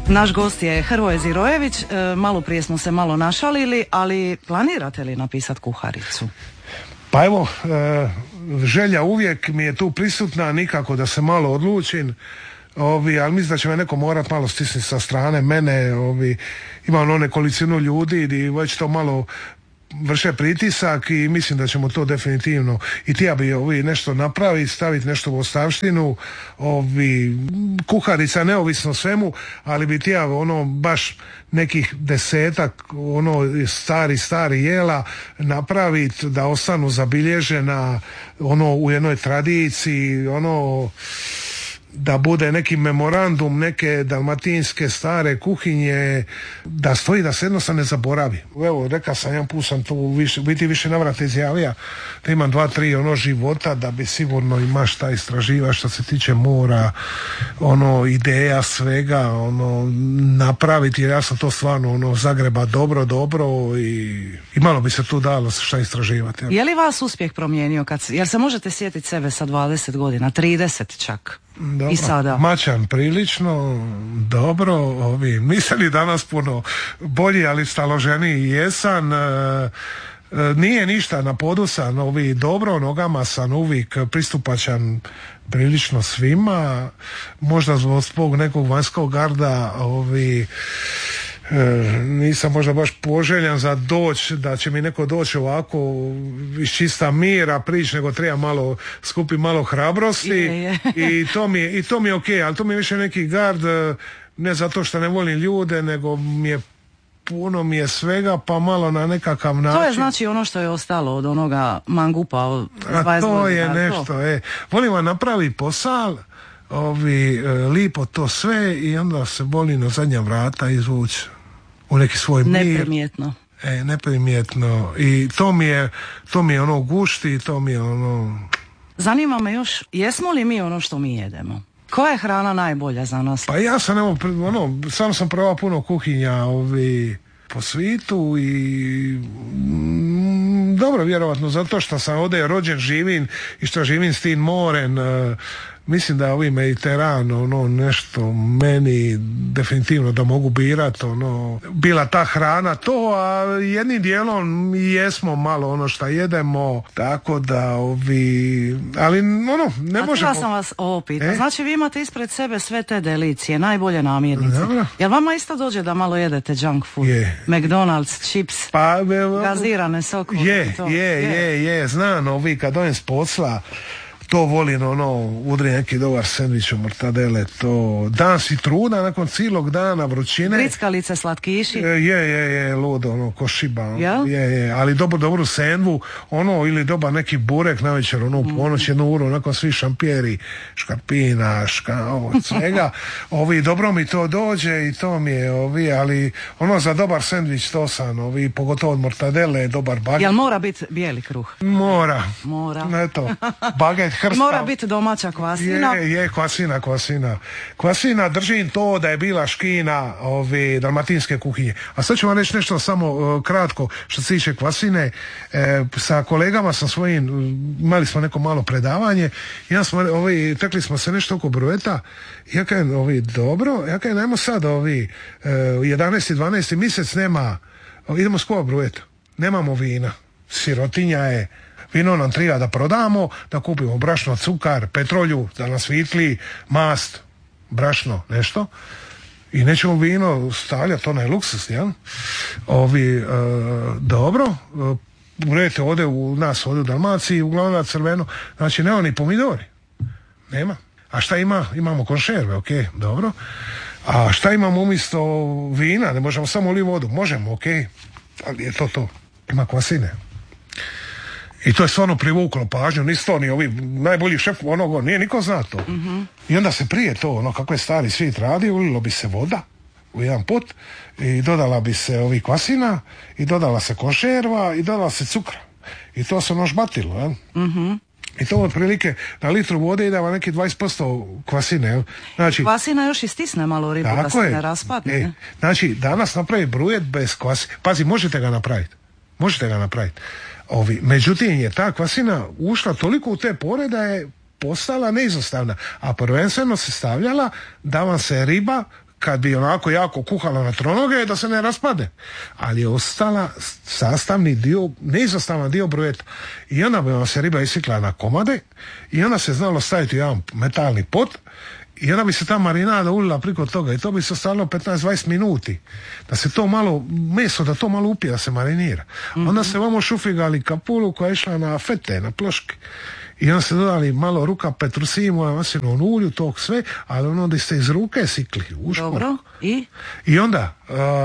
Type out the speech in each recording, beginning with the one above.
Naš gost je Hrvoje Zirojević, malo prije smo se malo našalili, ali planirate li napisati kuharicu? Pa evo, želja uvijek mi je tu prisutna, nikako da se malo odlučim, ali mislim da će me neko morat malo stisniti sa strane mene, imam nekolicinu ljudi i već to malo vrše pritisak i mislim da ćemo to definitivno i tija bi nešto napraviti, staviti nešto u ostavštinu, kuharica neovisno svemu, ali bi tija baš nekih 10 stari jela napraviti da ostanu zabilježena u jednoj tradiciji, da bude neki memorandum neke dalmatinske stare kuhinje, da stoji, da se jednostavno ne zaboravi. Evo, rekao sam, jedan put sam tu biti više navrata izjavija da imam 2-3 života, da bi sigurno ima šta istraživa što se tiče mora, ideja svega, napraviti, jer ja sam to stvarno Zagreba dobro i malo bi se tu dalo šta istraživati. Je li vas uspjeh promijenio, jer se možete sjetiti sebe sa 20 godina, 30 čak? Dobro, i sada? Mačan prilično, dobro, nisam li danas puno bolji, ali staloženiji jesam, nije ništa na podusan, dobro, nogama sam uvijek pristupačan prilično svima, možda zbog nekog vanjskog garda, nisam možda baš poželjan za da će mi neko doći ovako iz čista mira prići, nego treba malo skupi malo hrabrosti i to mi je ok, ali to mi je više neki gard, ne zato što ne volim ljude, nego puno mi je svega, pa malo na nekakav način. To je znači ono što je ostalo od onoga mangupa od 20 godina. To je nešto, volim vam napraviti posao, lipo to sve i onda se volim na zadnja vrata izvući u neki svoj mir. Neprimjetno. Neprimjetno. I to mi je gušti, to mi je Zanima me još, jesmo li mi ono što mi jedemo? Koja je hrana najbolja za nas? Pa ja sam sam probao puno kuhinja po svijetu i dobro, vjerovatno zato što sam ovdje rođen, živim i što živim s tim morem, mislim da je Mediteran nešto meni definitivno da mogu birat bila ta hrana to, a jednim dijelom jesmo malo što jedemo, tako da ali ne možemo. A sam vas ovo pitao, znači vi imate ispred sebe sve te delicije, najbolje namirnice. Dobro. Jel vama isto dođe da malo jedete junk food? McDonald's, chips, gazirane sokove? Je, znam, kad dojem s posla to volim, udri neki dobar sendvič u mortadele, to dan si truda nakon cijelog dana vrućine. Grickalice, slatkiši. Je, ludo, ko šiba. Je, ali dobru sendvu, ili dobar neki burek na večer, u ponoć 1 uru, nakon svi šampijeri, škarpina, svega. Dobro mi to dođe i to mi je, ali za dobar sendvič to sam, pogotovo od mortadele, dobar baget. Jel mora biti bijeli kruh? Mora. Eto, baget, hrsta. Mora biti domaća kvasina. Je, kvasina, držim to da je bila škina dalmatinske kuhinje. A sad ću vam reći nešto samo kratko što se tiče kvasine. Sa kolegama sam svojim, imali smo neko malo predavanje i tekli smo se nešto oko brujeta i ja kažem, dobro, ja kažem, ajmo sad 11. 12. mjesec nema, idemo skova brujeta, nemamo vina, sirotinja je, vino nam treba da prodamo, da kupimo brašno, cukar, petrolju, da nas vitli, mast, brašno, nešto. I nećemo vino stavljati, onaj luksus, jel? Dobro, uredite ovdje u nas, ovdje u Dalmaciji, uglavnom na crveno, znači nema ni pomidori. Nema. A šta ima? Imamo konšerve, ok, dobro. A šta imamo umjesto vina? Ne možemo samo uliti vodu. Možemo, ok, ali je to. Ima kvasine. I to je stvarno privuklo pažnju, nisu to ni ovi najbolji šef, nije niko zna to. Mm-hmm. I onda se prije to, kako je stari svijet radi, ulilo bi se voda u jedan pot i dodala bi se kvasina i dodala se konšerva i dodala se cukra. I to se žbatilo, jel? Mm-hmm. I to otprilike na litru vode ide neki 20% kvasine, jel? Znači, kvasina još istisne malo ribu da se ne raspadne. Znači, danas napravi brujet bez kvasine. Pazi, možete ga napraviti. Međutim je ta kvasina ušla toliko u te pore da je postala neizostavna, a prvenstveno se stavljala da vam se riba kad bi onako jako kuhala na tronoge da se ne raspade, ali je ostala sastavni dio, neizostavan dio brujeta. I onda bi vam se riba isikla na komade i onda se znalo staviti jedan metalni pot i onda bi se ta marinada ulila priko toga i to bi se ostalo 15-20 minuti da se to malo, meso da to malo upije, da se marinira. Onda se vamo šufigali kapulu koja je išla na fete, na ploške. I onda ste dodali malo ruka petrusiju, maslinovom ulju, tog sve, ali onda ste iz ruke sikli u šporku. Dobro, I onda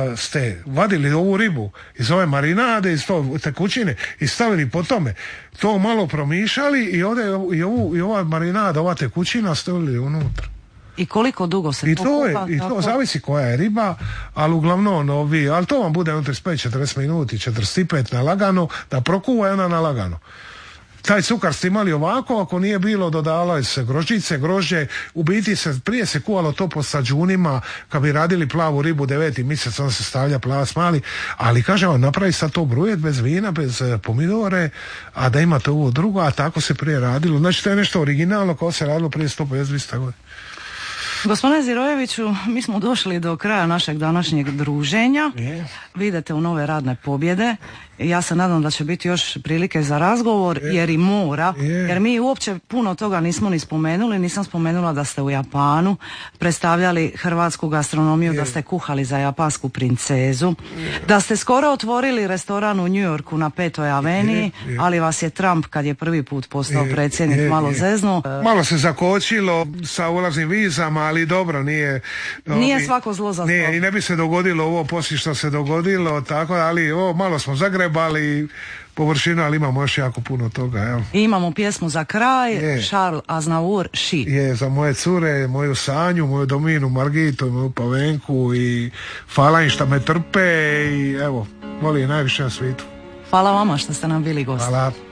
ste vadili ovu ribu iz ove marinade, iz tekućine i stavili po tome. To malo promišali i ovdje i ova marinada, ova tekućina stavili unutra. I koliko dugo se to kuha? I to zavisi koja je riba, ali uglavnom ali to vam bude 35-40 minuti, 45 na lagano, da prokuva jedna na lagano. Taj cukar ste imali ovako, ako nije bilo dodavalo se grožđice, grožđe, u biti prije se kuvalo to po sađunima, kad bi radili plavu ribu 9. mjesec, onda se stavlja plava smali, ali kažem vam, napravi sad to brujet bez vina, bez pomidore, a da imate ovo drugo, a tako se prije radilo. Znači to je nešto originalno kao se radilo prije 150 godina. Gospodine Zirojeviću, mi smo došli do kraja našeg današnjeg druženja. Vi idete u nove radne pobjede. Ja se nadam da će biti još prilike za razgovor, jer i mora. Jer mi uopće puno toga nismo ni spomenuli. Nisam spomenula da ste u Japanu predstavljali hrvatsku gastronomiju, da ste kuhali za japansku princezu, da ste skoro otvorili restoran u New Yorku na 5. aveniji, ali vas je Trump, kad je prvi put postao predsjednik, malo zeznu. Malo se zakočilo sa ulaznim vizama, ali dobro, nije svako zlo za zlo. I ne bi se dogodilo ovo poslije što se dogodilo, tako, ali malo smo zagrebali površinu, ali imamo još jako puno toga. Evo. I imamo pjesmu za kraj, Charles Aznavour, She. Za moje cure, moju Sanju, moju Dominu, Margitu, moju Pavenku i hvala im šta me trpe i evo, volim najviše na svijetu. Hvala vama što ste nam bili gosti. Hvala.